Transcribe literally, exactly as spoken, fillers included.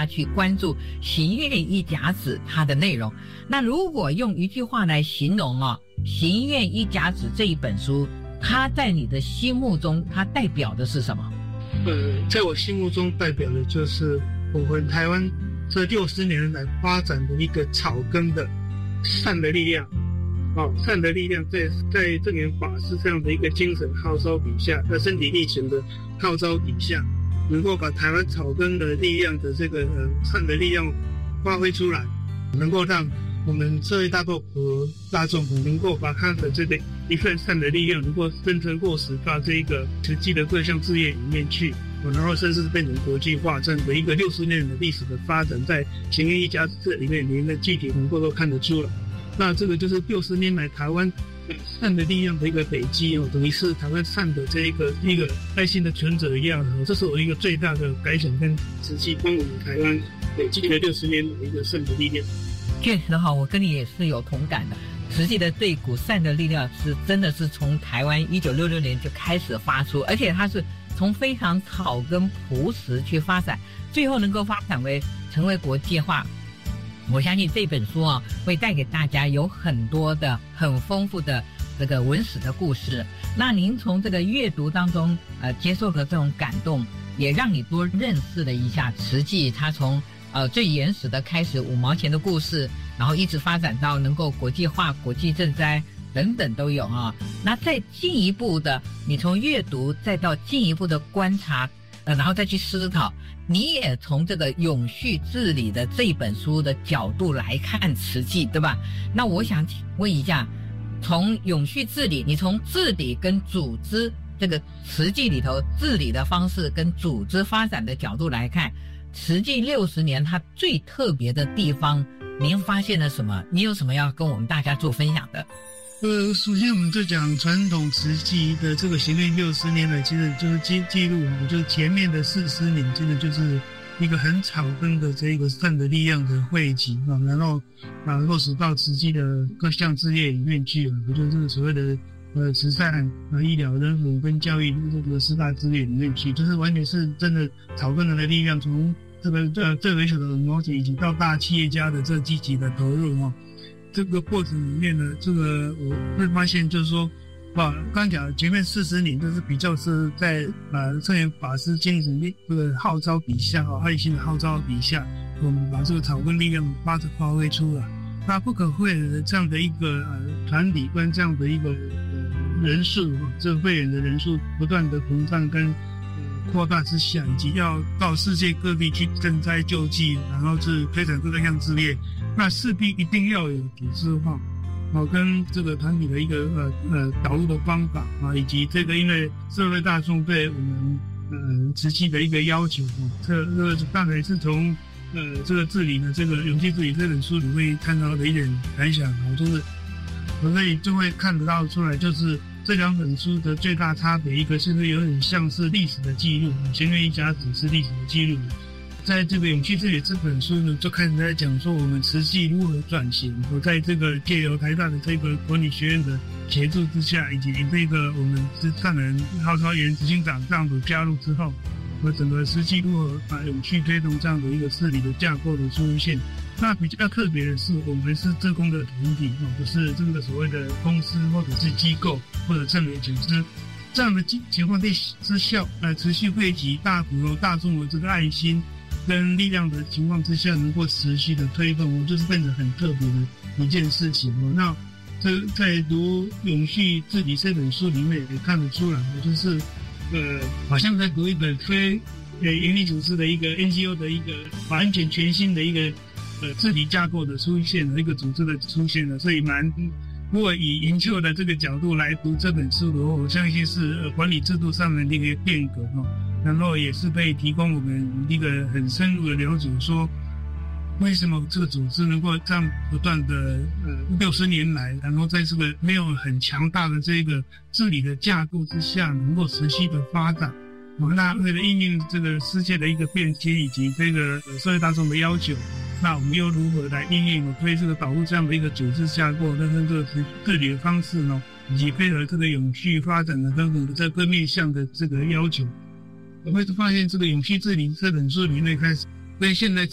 家去关注行愿一甲子它的内容。那如果用一句话来形容啊，行愿一甲子这一本书，它在你的心目中它代表的是什么？ 呃，在我心目中代表的就是我们台湾这六十年来发展的一个草根的善的力量。哦，善的力量在在正言法师这样的一个精神号召底下，在身体力行的号召底下，能够把台湾草根的力量的这个呃善的力量发挥出来，能够让我们社会大众和大众能够把他的这个一份善的力量能够真正落实到这一个实际的各项事业里面去，然后甚至变成国际化这样的一个六十年的历史的发展，在行愿一甲子这里面您的具体能够都看得出来。那这个就是六十年来台湾善的力量的一个累积哦，等于是台湾善的这一个一个爱心的存折一样哦，这是我一个最大的感想跟实际帮我们台湾累积了六十年的一个善的力量。 确实哈，我跟你也是有同感的。实际的这股善的力量是真的是从台湾一九六六年就开始发出，而且它是从非常草根朴实去发展，最后能够发展为成为国际化。我相信这本书啊，会带给大家有很多的很丰富的这个文史的故事。那您从这个阅读当中呃接受的这种感动，也让你多认识了一下慈济，它从呃最原始的开始五毛钱的故事，然后一直发展到能够国际化、国际赈灾等等都有啊。那再进一步的，你从阅读再到进一步的观察，呃，然后再去思考。你也从这个永续治理的这本书的角度来看慈济，对吧？那我想问一下，从永续治理，你从治理跟组织这个慈济里头治理的方式跟组织发展的角度来看，慈济六十年它最特别的地方，您发现了什么？你有什么要跟我们大家做分享的？ 呃，首先我们在讲传统慈济的这个行愿六十年来，其实就是记记录，就是前面的四十年，真的就是一个很草根的这个善的力量的汇集啊，然后啊落实到慈济的各项事业里面去了，也就是所谓的呃慈善啊、医疗、人文跟教育这个四大资源里面去，就是完全是真的草根人的力量，从这个这最微小的模型以及到大企业家的这积极的投入啊。这个过程里面呢，这个我会发现就是说，啊，刚讲前面四十年就是比较是在啊正言法师精神力这个号召底下啊，爱心的号召底下，我们把这个草根力量发发挥出来。那不可讳言的这样的一个呃团体跟这样的一个呃人数，这个会员的人数不断的膨胀跟呃扩大之下，以及要到世界各地去赈灾救济，然后是推展各项事业。那势必一定要有组织化，好、哦、跟这个团体的一个呃呃导入的方法啊，以及这个因为社会大众对我们呃慈济的一个要求，哦、这这个大概是从呃这个治理的这个永续治理这本书里会看到的一点感想啊，就是我可以就会看得到出来，就是这两本书的最大差别，一个是有点像是历史的记录，行愿一甲子是历史的记录。在这个永续治理这本书呢，就开始在讲说我们慈济如何转型。我在这个借由台大的这个管理学院的协助之下，以及这个我们慈善人号召员执行长这样子加入之后，我整个慈济如何把永续推动这样的一个治理的架构的出现。那比较特别的是，我们是志工的团体，不是这个所谓的公司或者是机构或者政府组织。这样的情况之下，呃，持续汇集大普罗大众的这个爱心跟力量的情况之下，能够持续的推动，就是变成很特别的一件事情哦。那这在读《永续治理》这本书里面也看得出来，就是呃，好像在读一本非呃营利组织的一个 N G O 的一个完全全新的一个呃治理架构的出现了，一个组织的出现了，所以蛮。如果以研究的这个角度来读这本书的话，我相信是呃管理制度上的一个变革哦，然后也是可以提供我们一个很深入的了解，说为什么这个组织能够这样不断的呃六十年来，然后在这个没有很强大的这个治理的架构之下，能够持续的发展。那为了应应这个世界的一个变迁以及这个社会大众的要求，那我们又如何来应应对这个导入这样的一个组织架构跟这个治理的方式呢？以及配合这个永续发展的等等的这各面向的这个要求，我会发现这个永续治理这本书里面开始跟现在